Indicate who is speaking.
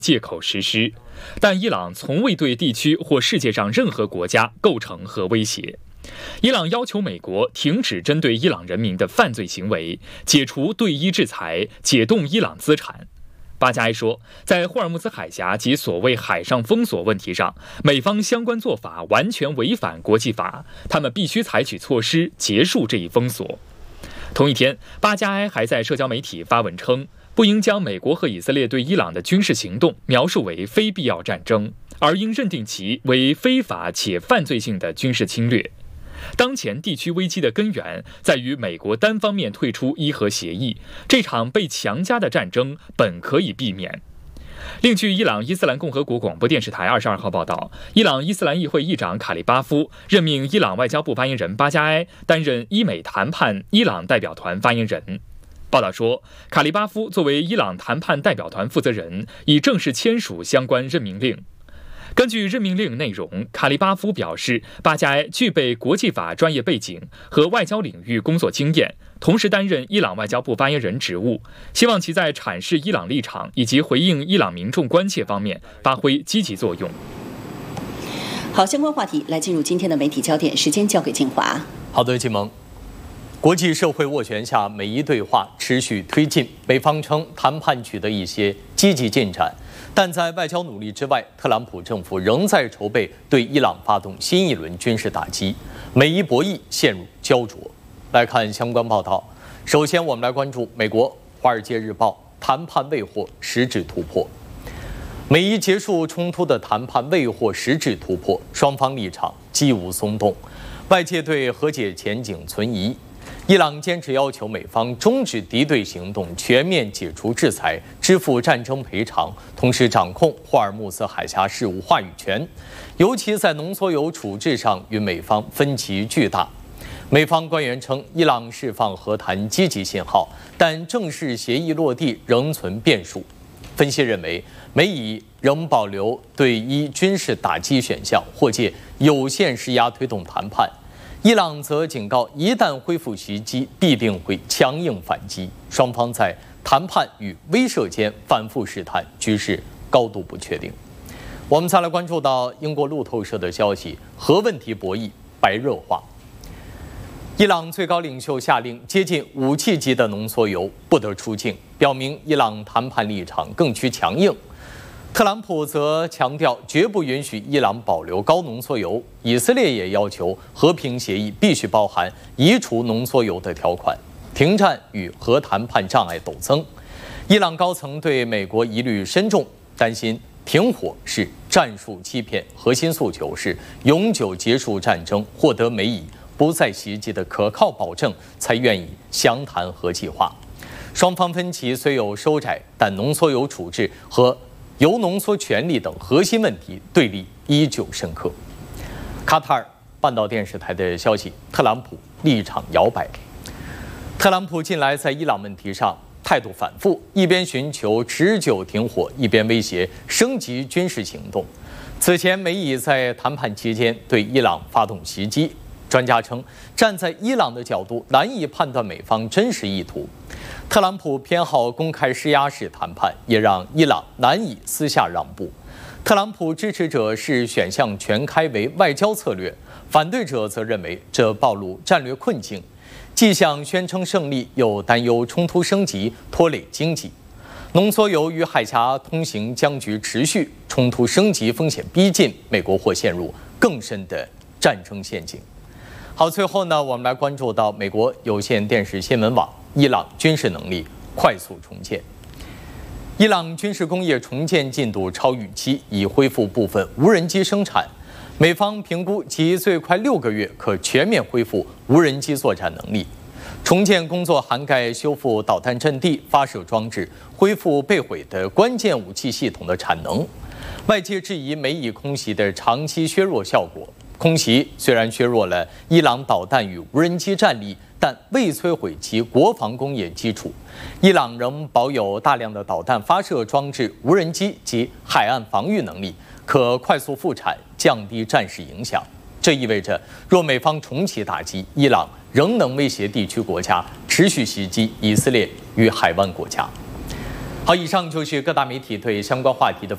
Speaker 1: 借口实施，但伊朗从未对地区或世界上任何国家构成核威胁。伊朗要求美国停止针对伊朗人民的犯罪行为，解除对伊制裁，解冻伊朗资产。巴加埃说，在霍尔木兹海峡及所谓海上封锁问题上，美方相关做法完全违反国际法，他们必须采取措施结束这一封锁。同一天，巴加埃还在社交媒体发文称，不应将美国和以色列对伊朗的军事行动描述为非必要战争，而应认定其为非法且犯罪性的军事侵略。当前地区危机的根源在于美国单方面退出伊核协议，这场被强加的战争本可以避免。另据伊朗伊斯兰共和国广播电视台22号报道，伊朗伊斯兰议会议长卡利巴夫任命伊朗外交部发言人巴加埃担任伊美谈判伊朗代表团发言人。报道说，卡利巴夫作为伊朗谈判代表团负责人，已正式签署相关任命令。根据任命令内容，卡利巴夫表示，巴加埃具备国际法专业背景和外交领域工作经验，同时担任伊朗外交部发言人职务，希望其在阐释伊朗立场以及回应伊朗民众关切方面发挥积极作用。
Speaker 2: 好，相关话题来进入今天的媒体焦点，时间交给金华。
Speaker 3: 好的，金萌。国际社会斡旋下，美伊对话持续推进。美方称谈判取得一些积极进展，但在外交努力之外，特朗普政府仍在筹备对伊朗发动新一轮军事打击，美伊博弈陷入焦灼。来看相关报道。首先，我们来关注美国《华尔街日报》谈判未获实质突破。美伊结束冲突的谈判未获实质突破，双方立场几无松动，外界对和解前景存疑。伊朗坚持要求美方终止敌对行动，全面解除制裁，支付战争赔偿，同时掌控霍尔木兹海峡事务话语权。尤其在浓缩铀处置上，与美方分歧巨大。美方官员称，伊朗释放和谈积极信号，但正式协议落地仍存变数。分析认为，美以仍保留对伊军事打击选项，或借有限施压推动谈判。伊朗则警告，一旦恢复袭击，必定会强硬反击。双方在谈判与威慑间反复试探，局势高度不确定。我们再来关注到英国路透社的消息，核问题博弈白热化。伊朗最高领袖下令，接近武器级的浓缩铀不得出境，表明伊朗谈判立场更趋强硬。特朗普则强调，绝不允许伊朗保留高浓缩铀。以色列也要求和平协议必须包含移除浓缩铀的条款。停战与核谈判障碍陡增。伊朗高层对美国疑虑深重，担心停火是战术欺骗，核心诉求是永久结束战争，获得美以不再袭击的可靠保证，才愿意详谈核计划。双方分歧虽有收窄，但浓缩铀处置和铀浓缩权利等核心问题对立依旧深刻。卡塔尔半岛电视台的消息，特朗普立场摇摆。特朗普近来在伊朗问题上态度反复，一边寻求持久停火，一边威胁升级军事行动。此前，美以在谈判期间对伊朗发动袭击。专家称，站在伊朗的角度，难以判断美方真实意图。特朗普偏好公开施压式谈判，也让伊朗难以私下让步。特朗普支持者视选项全开为外交策略，反对者则认为这暴露战略困境，既想宣称胜利，又担忧冲突升级拖累经济。浓缩铀与海峡通行僵局持续，冲突升级风险逼近，美国或陷入更深的战争陷阱。好，最后呢，我们来关注到美国有线电视新闻网，伊朗军事能力快速重建。伊朗军事工业重建进度超预期，已恢复部分无人机生产。美方评估其最快6个月可全面恢复无人机作战能力。重建工作涵盖修复导弹阵地、发射装置、恢复被毁的关键武器系统的产能。外界质疑美以空袭的长期削弱效果。空袭虽然削弱了伊朗导弹与无人机战力，但未摧毁其国防工业基础。伊朗仍保有大量的导弹发射装置、无人机及海岸防御能力，可快速复产，降低战事影响。这意味着，若美方重启打击，伊朗仍能威胁地区国家，持续袭击以色列与海湾国家。好，以上就是各大媒体对相关话题的分析。